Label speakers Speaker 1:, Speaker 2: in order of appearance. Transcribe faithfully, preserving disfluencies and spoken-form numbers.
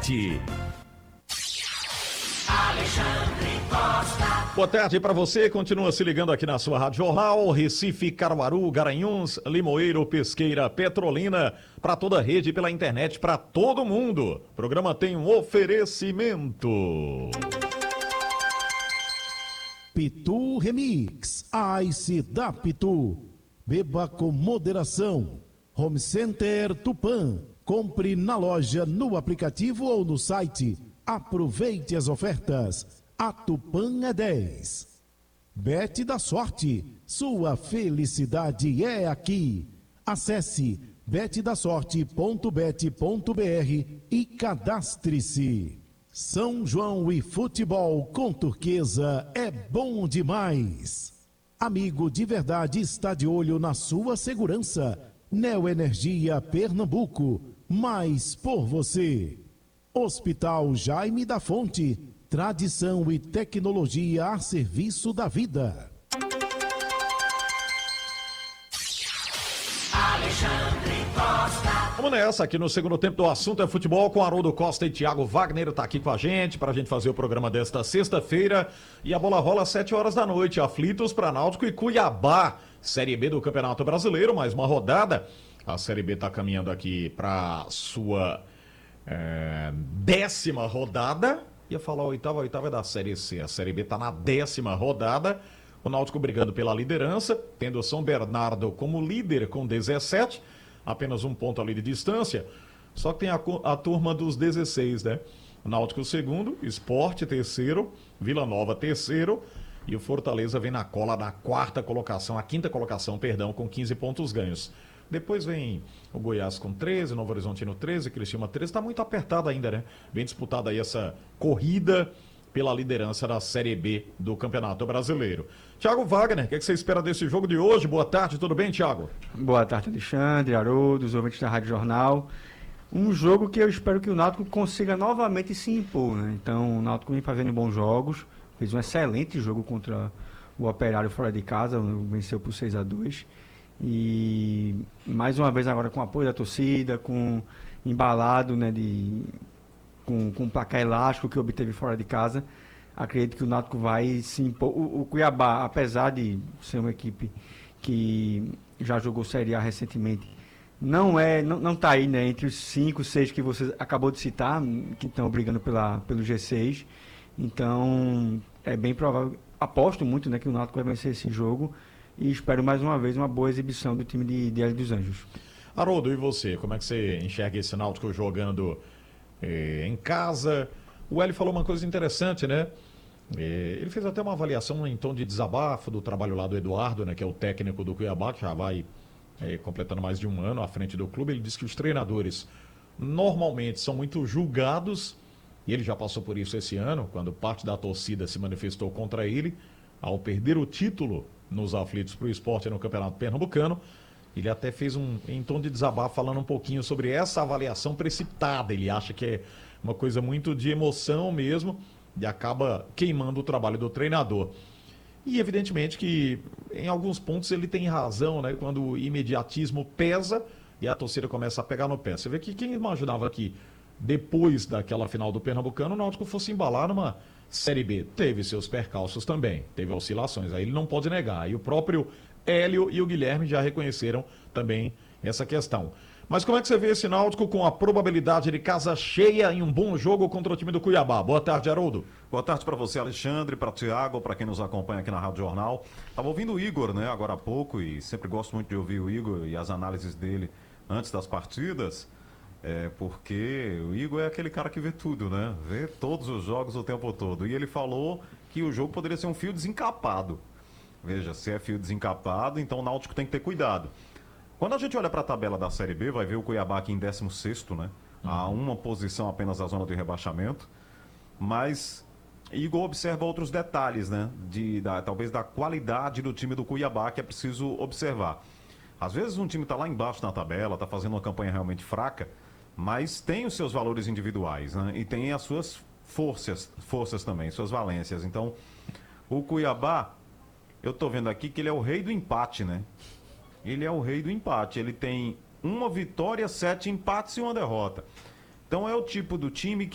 Speaker 1: sete.
Speaker 2: Alexandre Costa.
Speaker 3: Boa tarde para você, continua se ligando aqui na sua Rádio Jornal, Recife, Caruaru, Garanhuns, Limoeiro, Pesqueira, Petrolina, para toda a rede, pela internet, para todo mundo. O programa tem um oferecimento.
Speaker 4: Pitu Remix, Ice da Pitu. Beba com moderação. Home Center Tupã. Compre na loja, no aplicativo ou no site. Aproveite as ofertas. A Tupã é dez. Bet da Sorte. Sua felicidade é aqui. Acesse bet da sorte ponto bet ponto br e cadastre-se. São João e futebol com Turquesa é bom demais. Amigo de verdade está de olho na sua segurança. Neoenergia Pernambuco, mais por você. Hospital Jaime da Fonte, tradição e tecnologia a serviço da vida.
Speaker 2: Alexandre Costa.
Speaker 3: Vamos nessa, aqui no segundo tempo do Assunto é Futebol, com Haroldo Costa e Thiago Wagner, tá aqui com a gente, pra gente fazer o programa desta sexta-feira, e a bola rola às sete horas da noite, aflitos para Náutico e Cuiabá, Série B do Campeonato Brasileiro, mais uma rodada, a Série B tá caminhando aqui pra sua é, décima rodada, ia falar oitava, a oitava é da Série C, a Série B tá na décima rodada, o Náutico brigando pela liderança, tendo São Bernardo como líder com dezessete, apenas um ponto ali de distância, só que tem a, a turma dos dezesseis, né? O Náutico segundo, Sport terceiro, Vila Nova terceiro, e o Fortaleza vem na cola da quarta colocação, a quinta colocação, perdão, com quinze pontos ganhos. Depois vem o Goiás com treze, Novo Horizontino treze, Criciúma treze, tá muito apertado ainda, né? Bem disputada aí essa corrida pela liderança da Série B do Campeonato Brasileiro. Thiago Wagner, o que, é que você espera desse jogo de hoje? Boa tarde, tudo bem, Thiago?
Speaker 5: Boa tarde, Alexandre, Haroldo, os ouvintes da Rádio Jornal. Um jogo que eu espero que o Náutico consiga novamente se impor, né? Então, o Náutico vem fazendo bons jogos, fez um excelente jogo contra o Operário fora de casa, venceu por seis a dois. E mais uma vez agora com o apoio da torcida, com embalado, né, de... com, com um placar elástico que obteve fora de casa, acredito que o Náutico vai se impor. O, o Cuiabá, apesar de ser uma equipe que já jogou Série A recentemente, não é, não, não tá aí, né, entre os cinco, seis que você acabou de citar, que estão brigando pela, pelo G seis. Então, é bem provável, aposto muito, né, que o Náutico vai vencer esse jogo e espero mais uma vez uma boa exibição do time de, de Hélio dos Anjos.
Speaker 3: Haroldo, e você? Como é que você enxerga esse Náutico jogando eh, em casa? O Hélio falou uma coisa interessante, né? Eh, ele fez até uma avaliação em tom de desabafo do trabalho lá do Eduardo, né, que é o técnico do Cuiabá, que já vai eh, completando mais de um ano à frente do clube. Ele disse que os treinadores normalmente são muito julgados, e ele já passou por isso esse ano, quando parte da torcida se manifestou contra ele, ao perder o título nos aflitos para o esporte no Campeonato Pernambucano. Ele até fez um, em tom de desabafo, falando um pouquinho sobre essa avaliação precipitada. Ele acha que é uma coisa muito de emoção mesmo e acaba queimando o trabalho do treinador. E evidentemente que em alguns pontos ele tem razão, né? Quando o imediatismo pesa e a torcida começa a pegar no pé. Você vê que quem imaginava que depois daquela final do Pernambucano o Náutico fosse embalar numa Série B? Teve seus percalços também, teve oscilações, aí ele não pode negar. E o próprio Hélio e o Guilherme já reconheceram também essa questão. Mas como é que você vê esse Náutico com a probabilidade de casa cheia em um bom jogo contra o time do Cuiabá? Boa tarde, Haroldo.
Speaker 6: Boa tarde para você, Alexandre, para Thiago, para quem nos acompanha aqui na Rádio Jornal. Estava ouvindo o Igor, né, agora há pouco, e sempre gosto muito de ouvir o Igor e as análises dele antes das partidas, é, porque o Igor é aquele cara que vê tudo, né? Vê todos os jogos o tempo todo. E ele falou que o jogo poderia ser um fio desencapado. Veja, se é fio desencapado, então o Náutico tem que ter cuidado. Quando a gente olha para a tabela da Série B, vai ver o Cuiabá aqui em décimo sexto, né? Uhum. A uma posição apenas da zona de rebaixamento. Mas Igor observa outros detalhes, né? De, da, talvez da qualidade do time do Cuiabá, que é preciso observar. Às vezes um time está lá embaixo na tabela, está fazendo uma campanha realmente fraca, mas tem os seus valores individuais, né? E tem as suas forças, forças também, suas valências. Então, o Cuiabá, eu estou vendo aqui que ele é o rei do empate, né? Ele é o rei do empate. Ele tem uma vitória, sete empates e uma derrota. Então é o tipo do time que